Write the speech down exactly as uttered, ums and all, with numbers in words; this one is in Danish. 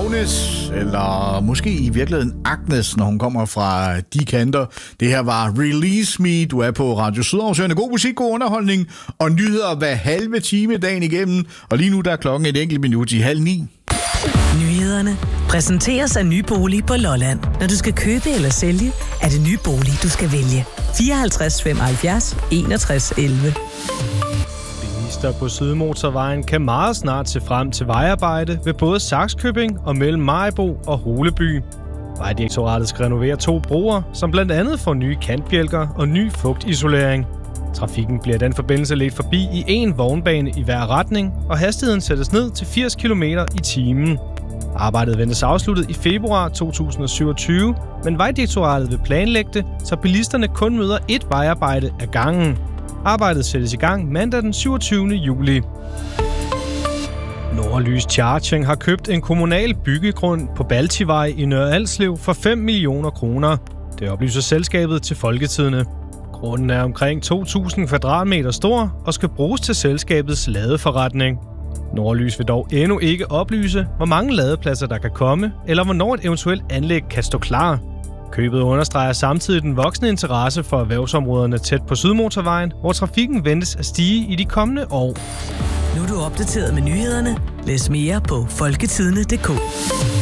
Agnes, eller måske i virkeligheden Agnes, når hun kommer fra de kanter. Det her var Release Me. Du er på Radio Sydamericana. God musik, god underholdning og nyheder hver halve time dagen igennem. Og lige nu der er klokken et enkelt minut i halv ni. Nyhederne præsenteres af Nye Bolig på Lolland. Når du skal købe eller sælge, er det Nye Bolig, du skal vælge. fireoghalvtreds femoghalvfjerds enogtres elleve. Bilister på Sydmotorvejen kan meget snart se frem til vejarbejde ved både Sakskøbing og mellem Maribo og Holeby. Vejdirektoratet skal renovere to broer, som blandt andet får nye kantbjælker og ny fugtisolering. Trafikken bliver i den forbindelse ledt forbi i en vognbane i hver retning, og hastigheden sættes ned til firs kilometer i timen. Arbejdet ventes afsluttet i februar to tusind og syvogtyve, men Vejdirektoratet vil planlægge det, så bilisterne kun møder ét vejarbejde ad gangen. Arbejdet sættes i gang mandag den syvogtyvende juli. Nordlys Charging har købt en kommunal byggegrund på Baltivej i Nørre Alslev for fem millioner kroner. Det oplyser selskabet til Folketidende. Grunden er omkring to tusind kvadratmeter stor og skal bruges til selskabets ladeforretning. Nordlys vil dog endnu ikke oplyse, hvor mange ladepladser der kan komme, eller hvornår et eventuelt anlæg kan stå klar. Købet understreger samtidig den voksende interesse for erhvervsområderne tæt på Sydmotorvejen, hvor trafikken ventes at stige i de kommende år. Nu er du opdateret med nyhederne. Læs mere på folketidende punktum d k.